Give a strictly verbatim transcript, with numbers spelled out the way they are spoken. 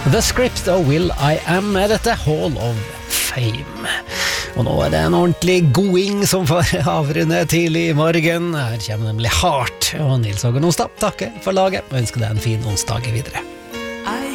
The Script og Will I Am er dette Hall of Fame. Og nå er det en ordentlig going som får avrunde tidlig i morgen. Her kommer nemlig Heart, og Nils Hågen Onsdag takker for laget og ønsker deg en fin onsdag videre.